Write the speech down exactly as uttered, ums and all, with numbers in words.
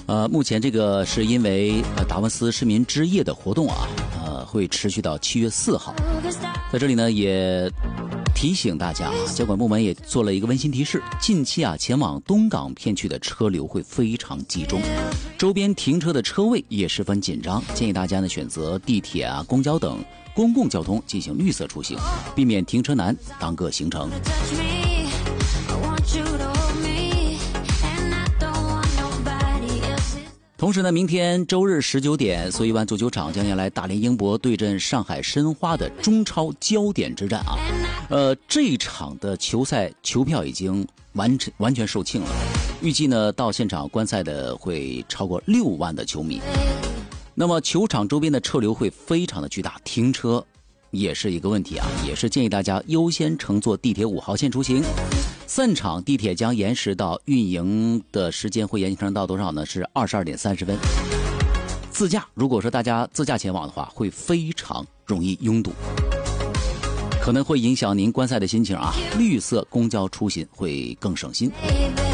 呃，目前这个是因为呃达文斯市民之夜的活动啊，呃，会持续到七月四号。在这里呢，也提醒大家啊，交管部门也做了一个温馨提示：近期啊，前往东港片区的车流会非常集中，周边停车的车位也十分紧张，建议大家呢选择地铁啊、公交等公共交通进行绿色出行，避免停车难耽搁行程。同时呢，明天周日十九点，苏伊湾足球场将迎来大连英博对阵上海申花的中超焦点之战啊。呃，这一场的球赛球票已经完成完全售罄了，预计呢到现场观赛的会超过六万的球迷。那么球场周边的车流会非常的巨大，停车也是一个问题啊，也是建议大家优先乘坐地铁五号线出行。散场地铁将延时到运营的时间会延长到多少呢？是二十二点三十分。自驾，如果说大家自驾前往的话，会非常容易拥堵，可能会影响您观赛的心情啊。绿色公交出行会更省心。